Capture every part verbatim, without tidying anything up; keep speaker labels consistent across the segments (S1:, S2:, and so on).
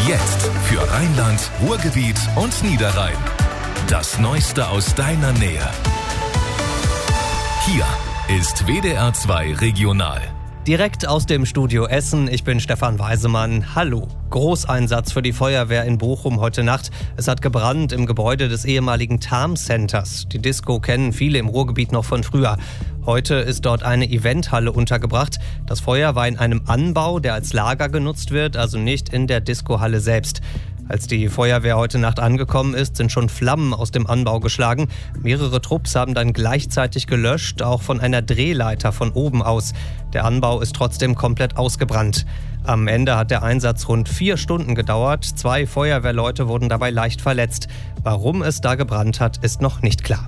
S1: Jetzt für Rheinland, Ruhrgebiet und Niederrhein. Das Neueste aus deiner Nähe. Hier ist W D R zwei Regional.
S2: Direkt aus dem Studio Essen, ich bin Stefan Weisemann. Hallo. Großeinsatz für die Feuerwehr in Bochum heute Nacht. Es hat gebrannt im Gebäude des ehemaligen Tarm Centers. Die Disco kennen viele im Ruhrgebiet noch von früher. Heute ist dort eine Eventhalle untergebracht. Das Feuer war in einem Anbau, der als Lager genutzt wird, also nicht in der Discohalle selbst. Als die Feuerwehr heute Nacht angekommen ist, sind schon Flammen aus dem Anbau geschlagen. Mehrere Trupps haben dann gleichzeitig gelöscht, auch von einer Drehleiter von oben aus. Der Anbau ist trotzdem komplett ausgebrannt. Am Ende hat der Einsatz rund vier Stunden gedauert. Zwei Feuerwehrleute wurden dabei leicht verletzt. Warum es da gebrannt hat, ist noch nicht klar.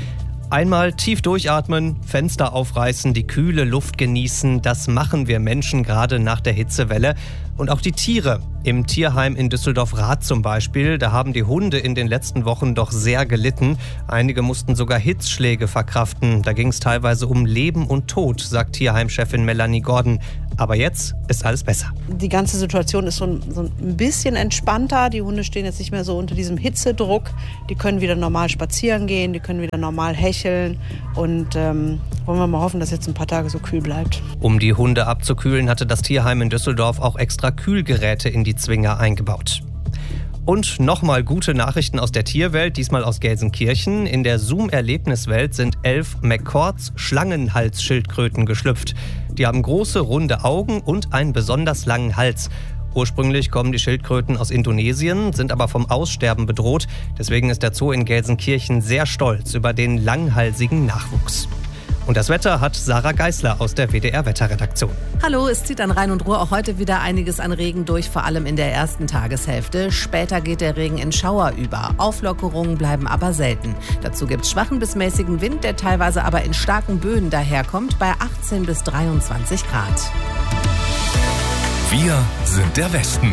S2: Einmal tief durchatmen, Fenster aufreißen, die kühle Luft genießen, das machen wir Menschen gerade nach der Hitzewelle. Und auch die Tiere. Im Tierheim in Düsseldorf-Rath zum Beispiel, da haben die Hunde in den letzten Wochen doch sehr gelitten. Einige mussten sogar Hitzschläge verkraften. Da ging es teilweise um Leben und Tod, sagt Tierheimchefin Melanie Gordon. Aber jetzt ist alles besser.
S3: Die ganze Situation ist so ein, so ein bisschen entspannter. Die Hunde stehen jetzt nicht mehr so unter diesem Hitzedruck. Die können wieder normal spazieren gehen, die können wieder normal hecheln. Und ähm, wollen wir mal hoffen, dass jetzt ein paar Tage so kühl bleibt.
S2: Um die Hunde abzukühlen, hatte das Tierheim in Düsseldorf auch extra Kühlgeräte in die Zwinger eingebaut. Und nochmal gute Nachrichten aus der Tierwelt, diesmal aus Gelsenkirchen. In der Zoom-Erlebniswelt sind elf McCords Schlangenhalsschildkröten geschlüpft. Die haben große, runde Augen und einen besonders langen Hals. Ursprünglich kommen die Schildkröten aus Indonesien, sind aber vom Aussterben bedroht. Deswegen ist der Zoo in Gelsenkirchen sehr stolz über den langhalsigen Nachwuchs. Und das Wetter hat Sarah Geisler aus der W D R-Wetterredaktion.
S4: Hallo, es zieht an Rhein und Ruhr auch heute wieder einiges an Regen durch, vor allem in der ersten Tageshälfte. Später geht der Regen in Schauer über. Auflockerungen bleiben aber selten. Dazu gibt es schwachen bis mäßigen Wind, der teilweise aber in starken Böen daherkommt, bei achtzehn bis dreiundzwanzig Grad.
S1: Wir sind der Westen.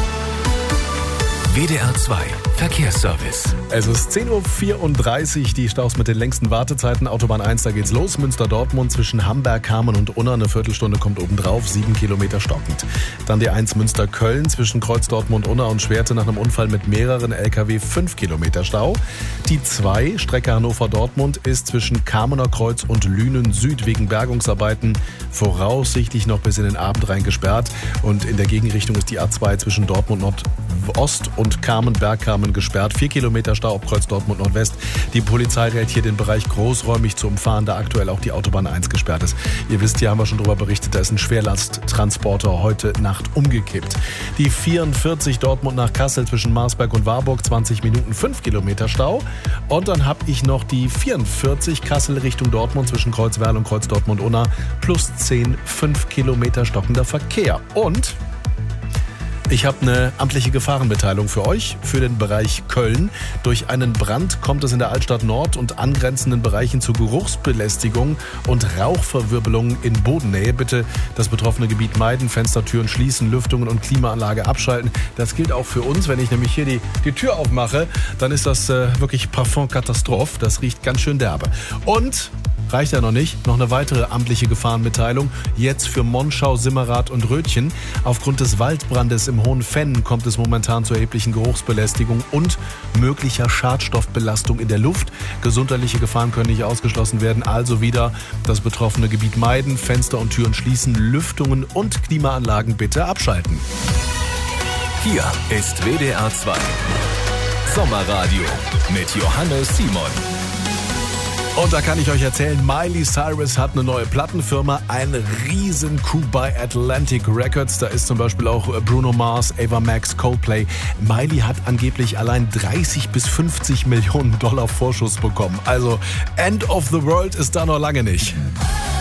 S1: W D R zwei Verkehrsservice.
S5: Es ist zehn Uhr vierunddreißig, die Staus mit den längsten Wartezeiten. Autobahn eins, da geht's los. Münster-Dortmund zwischen Hamberg, Kamen und Unna. Eine Viertelstunde kommt obendrauf, sieben Kilometer stockend. Dann die eins Münster-Köln zwischen Kreuz Dortmund, Unna und Schwerte nach einem Unfall mit mehreren L K W, fünf Kilometer Stau. Die zwei, Strecke Hannover-Dortmund, ist zwischen Kamener Kreuz und Lünen Süd wegen Bergungsarbeiten voraussichtlich noch bis in den Abend rein gesperrt. Und in der Gegenrichtung ist die A zwei zwischen Dortmund Nordost und Kamen, Bergkamen gesperrt. Vier Kilometer Stau ab Kreuz Dortmund Nordwest. Die Polizei rät hier den Bereich großräumig zu umfahren, da aktuell auch die Autobahn eins gesperrt ist. Ihr wisst, hier haben wir schon darüber berichtet, da ist ein Schwerlasttransporter heute Nacht umgekippt. Die vierundvierzig Dortmund nach Kassel zwischen Marsberg und Warburg, zwanzig Minuten, fünf Kilometer Stau. Und dann habe ich noch die vierundvierzig Kassel Richtung Dortmund zwischen Kreuzwerl und Kreuz Dortmund-Unna, plus zehn, fünf Kilometer stockender Verkehr. Und ich habe eine amtliche Gefahrenmitteilung für euch, für den Bereich Köln. Durch einen Brand kommt es in der Altstadt Nord und angrenzenden Bereichen zu Geruchsbelästigung und Rauchverwirbelungen in Bodennähe. Bitte das betroffene Gebiet meiden, Fenstertüren schließen, Lüftungen und Klimaanlage abschalten. Das gilt auch für uns. Wenn ich nämlich hier die, die Tür aufmache, dann ist das äh, wirklich Parfum-Katastrophe. Das riecht ganz schön derbe. Und reicht ja noch nicht. Noch eine weitere amtliche Gefahrenmitteilung. Jetzt für Monschau, Simmerath und Rötchen. Aufgrund des Waldbrandes im Hohen Fenn kommt es momentan zu erheblichen Geruchsbelästigung und möglicher Schadstoffbelastung in der Luft. Gesundheitliche Gefahren können nicht ausgeschlossen werden. Also wieder das betroffene Gebiet meiden, Fenster und Türen schließen, Lüftungen und Klimaanlagen bitte abschalten.
S1: Hier ist W D R zwei Sommerradio mit Johannes Simon.
S5: Und da kann ich euch erzählen, Miley Cyrus hat eine neue Plattenfirma, ein Riesen-Coup bei Atlantic Records. Da ist zum Beispiel auch Bruno Mars, Ava Max, Coldplay. Miley hat angeblich allein dreißig bis fünfzig Millionen Dollar Vorschuss bekommen. Also End of the World ist da noch lange nicht.